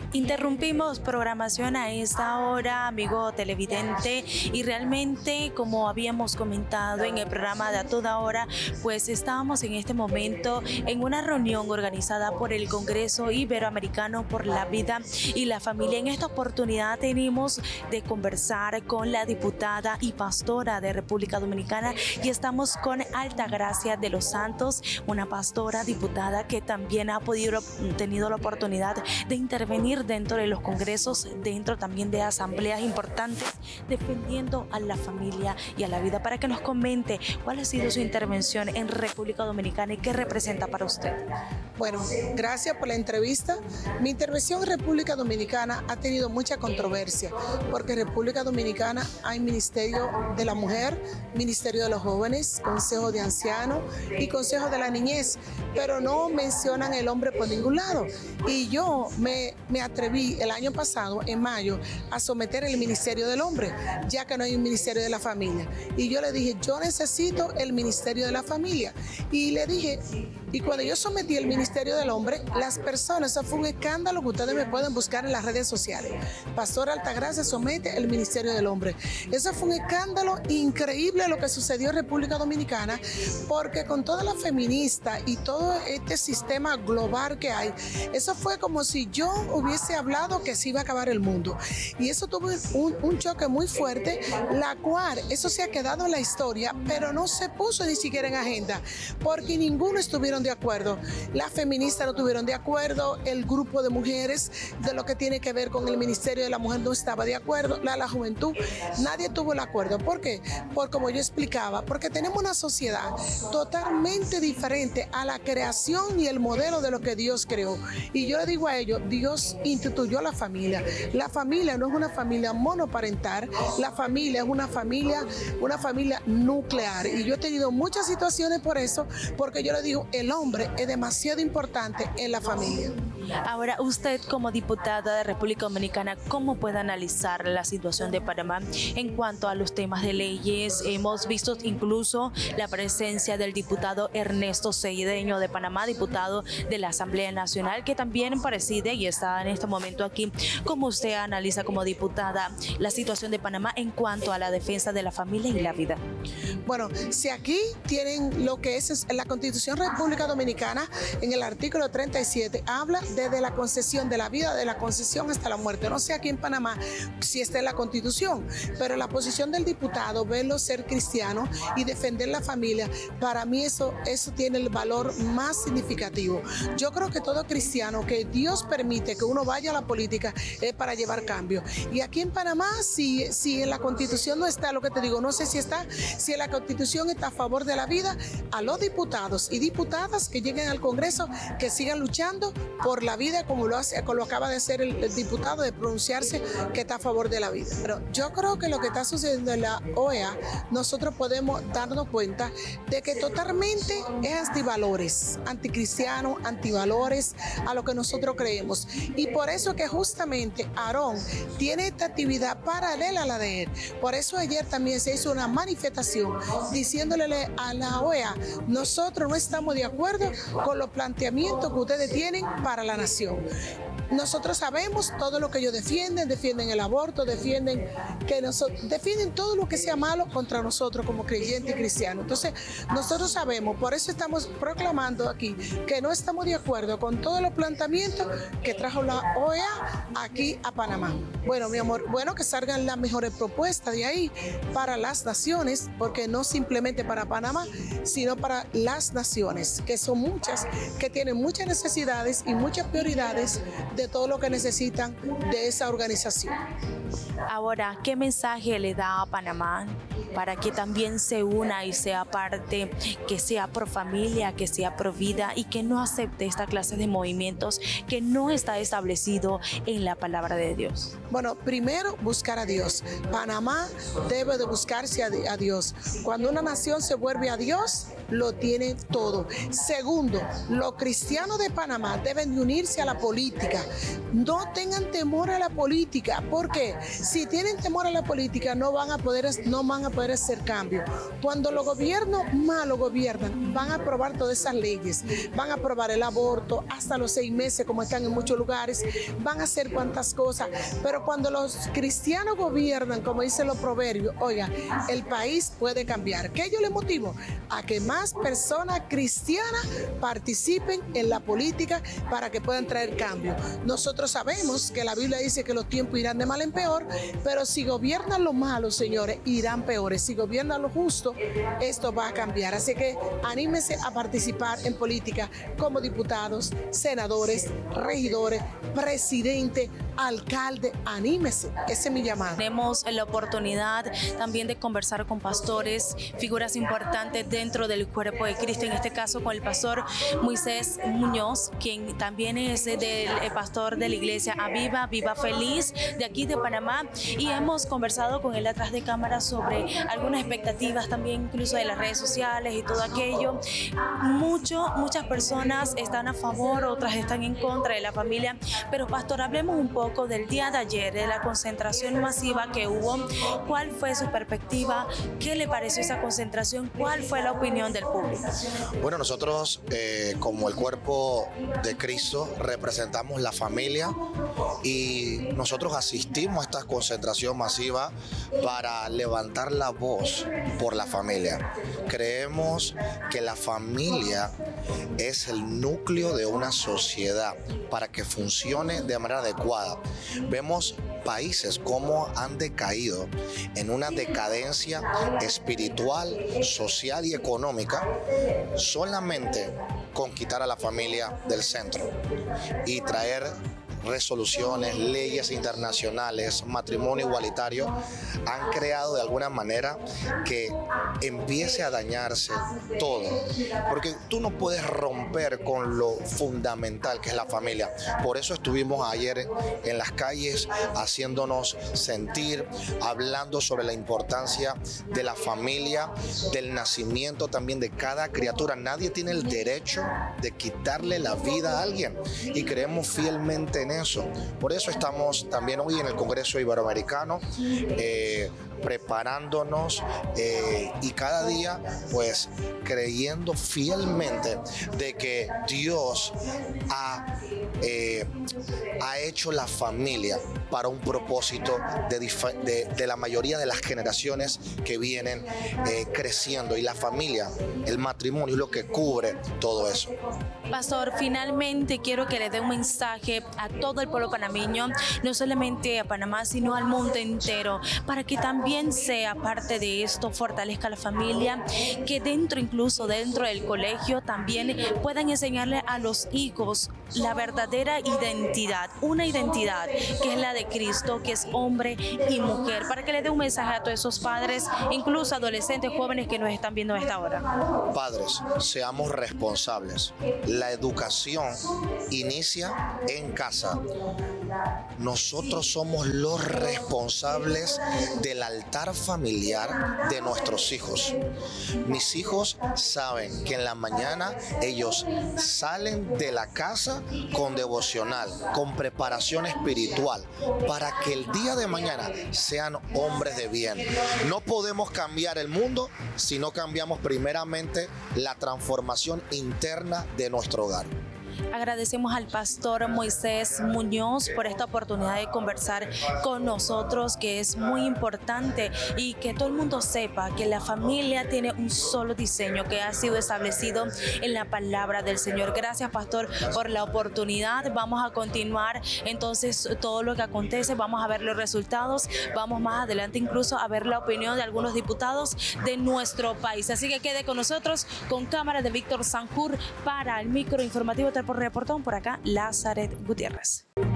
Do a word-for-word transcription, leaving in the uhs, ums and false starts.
Interrumpimos programación a esta hora, amigo televidente, y realmente, como habíamos comentado en el programa de A Toda Hora, pues estábamos en este momento en una reunión organizada por el Congreso Iberoamericano por la Vida y la Familia. En esta oportunidad tenemos de conversar con la diputada y pastora de República Dominicana y estamos con Altagracia de los Santos, una pastora diputada que también ha podido tenido la oportunidad de intervenir dentro de los congresos, dentro también de asambleas importantes, defendiendo a la familia y a la vida, para que nos comente cuál ha sido su intervención en República Dominicana y qué representa para usted. Bueno, gracias por la entrevista. Mi intervención en República Dominicana ha tenido mucha controversia, porque en República Dominicana hay Ministerio de la Mujer, Ministerio de los Jóvenes, Consejo de Ancianos y Consejo de la Niñez, pero no mencionan el hombre por ningún lado. Y yo me, me atreví el año pasado, en mayo, a someter el Ministerio del Hombre, ya que no hay un Ministerio de la Familia. Y yo le dije, yo necesito el Ministerio de la Familia. Y le dije, y cuando yo sometí el Ministerio del Hombre, las personas, eso fue un escándalo que ustedes me pueden buscar en las redes sociales. Pastor Altagracia somete el Ministerio del Hombre. Eso fue un escándalo increíble lo que sucedió en República Dominicana, porque con toda la feminista y todo este sistema global que hay, eso fue como si yo hubiese hablado que se iba a acabar el mundo. Y eso tuvo un, un choque muy fuerte, la cual, eso se ha quedado en la historia, pero no se puso ni siquiera en agenda, porque ninguno estuvieron de acuerdo. Las feministas no estuvieron de acuerdo, el grupo de mujeres de lo que tiene que ver con el Ministerio de la Mujer no estaba de acuerdo, la, la juventud, nadie tuvo el acuerdo. ¿Por qué? Por como yo explicaba, porque tenemos una sociedad totalmente diferente a la creación y el modelo de lo que Dios creó. Y yo le digo a ellos, Dios instituyó la familia. La familia no es una familia monoparental, la familia es una familia, una familia nuclear. Y yo he tenido muchas situaciones por eso, porque yo le digo, el hombre es demasiado importante en la familia. Ahora, usted como diputada de República Dominicana, ¿cómo puede analizar la situación de Panamá en cuanto a los temas de leyes? Hemos visto incluso la presencia del diputado Ernesto Cedeño de Panamá, diputado de la Asamblea Nacional, que también preside y está en este momento aquí. ¿Cómo usted analiza como diputada la situación de Panamá en cuanto a la defensa de la familia y la vida? Bueno, si aquí tienen lo que es la Constitución República Dominicana, en el artículo treinta y siete, habla desde la concesión de la vida, de la concesión hasta la muerte. No sé aquí en Panamá si está en la Constitución, pero la posición del diputado, verlo ser cristiano y defender la familia, para mí eso, eso tiene el valor más significativo. Yo creo que todo cristiano, que Dios permite que uno vaya a la política, es para llevar cambio. Y aquí en Panamá, si, si en la Constitución no está, lo que te digo, no sé si está, si en la Constitución está a favor de la vida, a los diputados y diputadas que lleguen al Congreso, que sigan luchando por la vida, como lo, hace, como lo acaba de hacer el, el diputado, de pronunciarse que está a favor de la vida. Pero yo creo que lo que está sucediendo en la O E A, nosotros podemos darnos cuenta de que totalmente es antivalores, anticristiano, antivalores a lo que nosotros creemos. Y por eso que justamente Aarón tiene esta actividad paralela a la de él. Por eso ayer también se hizo una manifestación diciéndole a la O E A, nosotros no estamos de acuerdo con los planteamientos que ustedes tienen para la nación. Nosotros sabemos todo lo que ellos defienden, defienden el aborto, defienden que nosotros, defienden todo lo que sea malo contra nosotros como creyentes y cristianos. Entonces, nosotros sabemos, por eso estamos proclamando aquí que no estamos de acuerdo con todos los planteamientos que trajo la O E A aquí a Panamá. Bueno, mi amor, bueno, que salgan las mejores propuestas de ahí para las naciones, porque no simplemente para Panamá, sino para las naciones, que son muchas, que tienen muchas necesidades y muchas prioridades de todo lo que necesitan de esa organización. Ahora, ¿qué mensaje le da a Panamá para que también se una y sea parte, que sea pro familia, que sea pro vida y que no acepte esta clase de movimientos que no está establecido en la palabra de Dios? Bueno, primero buscar a Dios. Panamá debe de buscarse a Dios. Cuando una nación se vuelve a Dios, lo tiene todo. Segundo, los cristianos de Panamá deben de unirse a la política. No tengan temor a la política. ¿Por qué? Si tienen temor a la política, no van a poder, no van a poder hacer cambio. Cuando los gobiernos malos gobiernan, van a aprobar todas esas leyes. Van a aprobar el aborto hasta los seis meses, como están en muchos lugares. Van a hacer cuantas cosas. Pero cuando los cristianos gobiernan, como dicen los proverbios, oiga, el país puede cambiar. ¿Qué yo le motivo? A que más personas cristianas participen en la política para que puedan traer cambio. Nosotros sabemos que la Biblia dice que los tiempos irán de mal en peor, pero si gobiernan los malos, señores, irán peores. Si gobiernan los justos, esto va a cambiar. Así que anímense a participar en política como diputados, senadores, regidores, presidente, alcalde. Anímese. Ese es mi llamado. Tenemos la oportunidad también de conversar con pastores, figuras importantes dentro del cuerpo de Cristo, en este caso con el pastor Moisés Muñoz, quien también es del el pastor de la iglesia Aviva, Viva Feliz, de aquí de Panamá, y hemos conversado con él atrás de cámara sobre algunas expectativas también, incluso de las redes sociales y todo aquello. Mucho, muchas personas están a favor, otras están en contra de la familia, pero pastor, hablemos un poco del día de ayer, de la concentración masiva que hubo. ¿Cuál fue su perspectiva? ¿Qué le pareció esa concentración? ¿Cuál fue la opinión del público? Bueno, nosotros eh, como el cuerpo de Cristo representamos la familia y nosotros asistimos a esta concentración masiva para levantar la voz por la familia. Creemos que la familia es el núcleo de una sociedad para que funcione de manera adecuada. Vemos países cómo han decaído en una decadencia espiritual, social y económica solamente con quitar a la familia del centro y traer resoluciones, leyes internacionales, matrimonio igualitario, han creado de alguna manera que empiece a dañarse todo. Porque tú no puedes romper con lo fundamental que es la familia. Por eso estuvimos ayer en las calles haciéndonos sentir, hablando sobre la importancia de la familia, del nacimiento también de cada criatura. Nadie tiene el derecho de quitarle la vida a alguien y creemos fielmente en eso. Por eso estamos también hoy en el Congreso Iberoamericano eh, preparándonos eh, y cada día pues creyendo fielmente de que Dios ha, eh, ha hecho la familia para un propósito de, de, de la mayoría de las generaciones que vienen eh, creciendo, y la familia, el matrimonio es lo que cubre todo eso. Pastor, finalmente quiero que le dé un mensaje a todo el pueblo panameño, no solamente a Panamá, sino al mundo entero, para que también sea parte de esto, fortalezca la familia, que dentro, incluso dentro del colegio, también puedan enseñarle a los hijos la verdadera identidad, una identidad que es la de Cristo, que es hombre y mujer, para que le dé un mensaje a todos esos padres, incluso adolescentes, jóvenes que nos están viendo a esta hora. Padres, seamos responsables. La educación inicia en casa. Nosotros somos los responsables del altar familiar de nuestros hijos. Mis hijos saben que en la mañana ellos salen de la casa con devocional, con preparación espiritual, para que el día de mañana sean hombres de bien. No podemos cambiar el mundo si no cambiamos primeramente la transformación interna de nuestro hogar. Agradecemos al pastor Moisés Muñoz por esta oportunidad de conversar con nosotros, que es muy importante, y que todo el mundo sepa que la familia tiene un solo diseño que ha sido establecido en la palabra del Señor. Gracias, pastor, por la oportunidad. Vamos a continuar entonces todo lo que acontece, vamos a ver los resultados, vamos más adelante incluso a ver la opinión de algunos diputados de nuestro país. Así que quede con nosotros, con cámara de Víctor Sanjur para el micro informativo por Reportón, por acá Lázaret Gutiérrez.